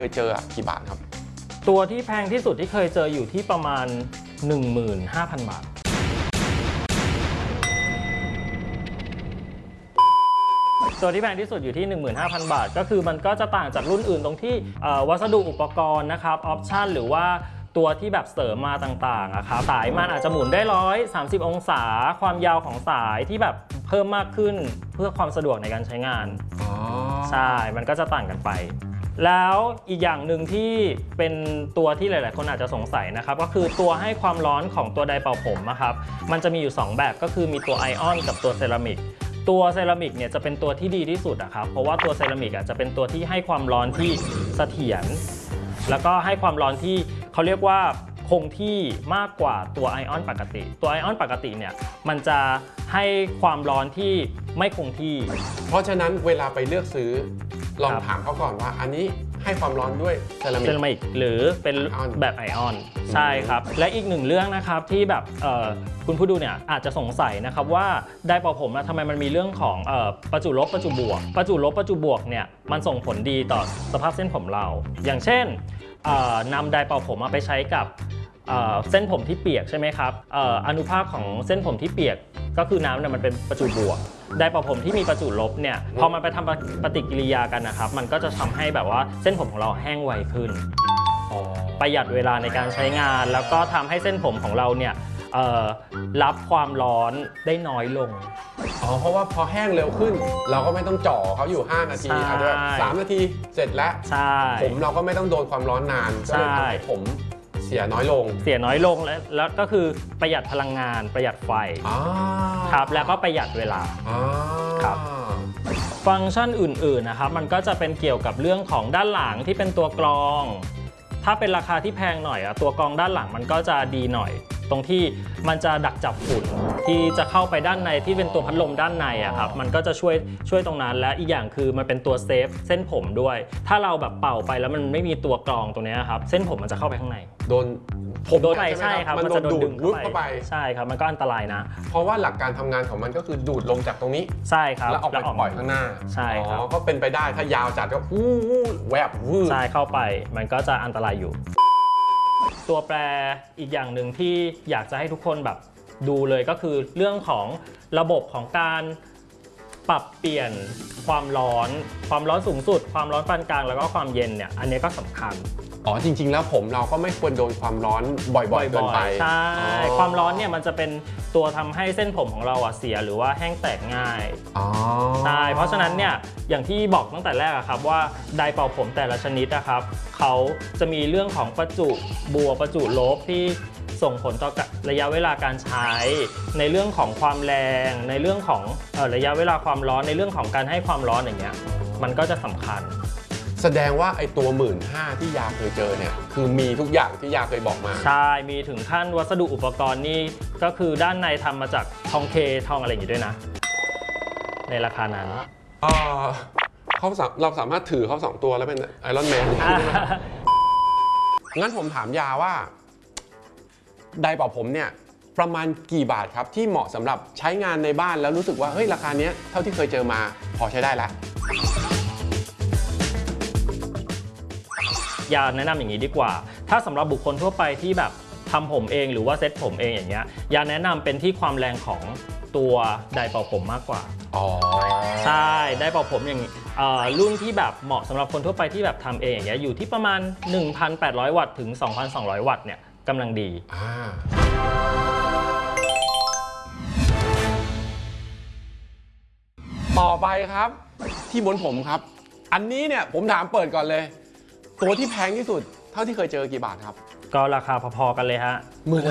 เคยเจอกี่บาทครับตัวที่แพงที่สุดที่เคยเจออยู่ที่ประมาณ 15,000 บาทตัวที่แพงที่สุดอยู่ที่ 15,000 บาทก็คือมันก็จะต่างจากรุ่นอื่นตรงที่วัสดุอุปกรณ์นะครับออปชั่นหรือว่าตัวที่แบบเสริมมาต่างๆอะครับสายมันอาจจะหมุนได้130องศาความยาวของสายที่แบบเพิ่มมากขึ้นเพื่อความสะดวกในการใช้งานใช่มันก็จะต่างกันไปแล้วอีกอย่างหนึ่งที่เป็นตัวที่หลายๆคนอาจจะสงสัยนะครับก็คือตัวให้ความร้อนของตัวไดร์เป่าผมนะครับมันจะมีอยู่2แบบก็คือมีตัวไอออนกับตัวเซรามิกตัวเซรามิกเนี่ยจะเป็นตัวที่ดีที่สุดอะครับเพราะว่าตัวเซรามิกจะเป็นตัวที่ให้ความร้อนที่เสถียรแล้วก็ให้ความร้อนที่เขาเรียกว่าคงที่มากกว่าตัวไอออนปกติตัวไอออนปกติเนี่ยมันจะให้ความร้อนที่ไม่คงที่เพราะฉะนั้นเวลาไปเลือกซื้อลองถามเขาก่อนว่าอันนี้ให้ความร้อนด้วยเซรามิกหรือเป็นแบบไอออนใช่ครับและอีกหนึ่งเรื่องนะครับที่แบบคุณผู้ดูเนี่ยอาจจะสงสัยนะครับว่าไดร์เป่าผมทำไมมันมีเรื่องของประจุลบประจุบวกประจุลบประจุบวกเนี่ยมันส่งผลดีต่อสภาพเส้นผมเราอย่างเช่นนำไดร์เป่าผมมาไปใช้กับเส้นผมที่เปียกใช่ไหมครับอนุภาคของเส้นผมที่เปียกก็คือน้ำเนี่ยมันเป็นประจุบวกไดร์เป่าผมที่มีประจุลบเนี่ยพอมันไปทำปฏิกิริยากันนะครับมันก็จะทำให้แบบว่าเส้นผมของเราแห้งไวขึ้นประหยัดเวลาในการใช้งานแล้วก็ทำให้เส้นผมของเราเนี่ยรับความร้อนได้น้อยลงเพราะว่าพอแห้งเร็วขึ้นเราก็ไม่ต้องจ่อเขาอยู่5นาทีอาจจะ3นาทีเสร็จแล้วผมเราก็ไม่ต้องโดนความร้อนนานก็เลยทำให้ผมเสียน้อยลงแล้วก็คือประหยัดพลังงานประหยัดไฟครับแล้วก็ประหยัดเวลาครับฟังก์ชันอื่นๆนะครับมันก็จะเป็นเกี่ยวกับเรื่องของด้านหลังที่เป็นตัวกรองถ้าเป็นราคาที่แพงหน่อยตัวกรองด้านหลังมันก็จะดีหน่อยตรงที่มันจะดักจับฝุ่นที่จะเข้าไปด้านในที่เป็นตัวพัดลมด้านในครับมันก็จะช่วยตรงนั้นและอีกอย่างคือมันเป็นตัวเซฟเส้นผมด้วยถ้าเราแบบเป่าไปแล้วมันไม่มีตัวกรองตรงนี้ครับเส้นผมมันจะเข้าไปข้างในโดนไปใช่ครับมันจะโดนดึงเข้าไปใช่ครับมันก็อันตรายนะเพราะว่าหลักการทำงานของมันก็คือดูดลงจากตรงนี้ใช่ครับแล้วออกไปปล่อยข้างหน้าใช่ครับก็เป็นไปได้ถ้ายาวจัดก็แวบใช่เข้าไปมันก็จะอันตรายอยู่ตัวแปรอีกอย่างหนึ่งที่อยากจะให้ทุกคนแบบดูเลยก็คือเรื่องของระบบของการปรับเปลี่ยนความร้อนสูงสุดความร้อนปานกลางแล้วก็ความเย็นเนี่ยอันนี้ก็สำคัญจริงๆแล้วผมเราก็ไม่ควรโดนความร้อนบ่อยๆเกินไปใช่ความร้อนเนี่ยมันจะเป็นตัวทำให้เส้นผมของเราเสียหรือว่าแห้งแตกง่ายใช่เพราะฉะนั้นเนี่ยอย่างที่บอกตั้งแต่แรกครับว่าไดร์เป่าผมแต่ละชนิดนะครับเขาจะมีเรื่องของประจุบวกประจุลบที่ส่งผลต่อระยะเวลาการใช้ในเรื่องของความแรงในเรื่องของระยะเวลาความร้อนในเรื่องของการให้ความร้อนอย่างเงี้ยมันก็จะสำคัญแสดงว่าไอตัว15,000ที่ยาเคยเจอเนี่ยคือมีทุกอย่างที่ยาเคยบอกมาใช่มีถึงขั้นวัสดุอุปกรณ์นี่ก็คือด้านในทำมาจากทองเคทองอะไรอย่างงี้ด้วยนะในราคานั้นเราสามารถถือเขา2ตัวแล้วเป็นไอรอนแมนงั้นผมถามยาว่าไดร์เป่าผมเนี่ยประมาณกี่บาทครับที่เหมาะสำหรับใช้งานในบ้านแล้วรู้สึกว่าเฮ้ยราคาเนี้ยเท่าที่เคยเจอมาพอใช้ได้แล้วยาแนะนำอย่างนี้ดีกว่าถ้าสำหรับบุคคลทั่วไปที่แบบทำผมเองหรือว่าเซ็ตผมเองอย่างเงี้ยยาแนะนำเป็นที่ความแรงของตัวไดร์เป่าผมมากกว่าใช่ไดร์เป่าผมอย่างรุ่นที่แบบเหมาะสำหรับคนทั่วไปที่แบบทำเองอย่างเงี้ยอยู่ที่ประมาณ 1,800 วัตต์ถึง 2,200 วัตต์เนี่ยกำลังดีต่อไปครับที่บนผมครับอันนี้เนี่ยผมถามเปิดก่อนเลยตัวที่แพงที่สุดเท่าที่เคยเจอกี่บาทครับก็ราคาพอๆกันเลยฮะ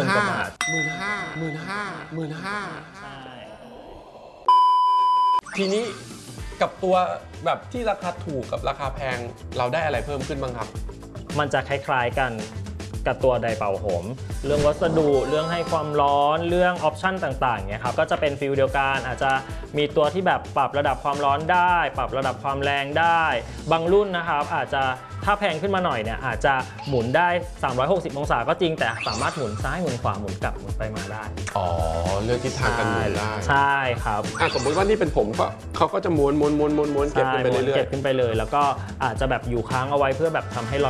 ทีนี้กับตัวแบบที่ราคาถูกกับราคาแพงเราได้อะไรเพิ่มขึ้นบ้างครับมันจะคล้ายๆกันกับตัวไดร์เป่าผมเรื่องวัสดุเรื่องให้ความร้อนเรื่องออปชั่นต่างๆเนี่ยครับก็จะเป็นฟิลเดียวกันอาจจะมีตัวที่แบบปรับระดับความร้อนได้ปรับระดับความแรงได้บางรุ่นนะครับอาจจะถ้ถ้าแพงขึ้นมาหน่อยเนี่ยอาจจะหมุนได้360องศาก็จริงแต่สามารถหมุนซ้ายหมุนขวาหมุนกลับหมุนไปมาได้อ๋อเลือกทิศทางการหมุนได้ใช่ครับสมมติว่านี่เป็นผมก็เขาก็จะม้วนเก็บขึ้นไปเรื่อยๆเก็บขึ้นไปเลยแล้วก็อาจจะแบบอยู่ค้างเอาไว้เพื่อแบบทำให้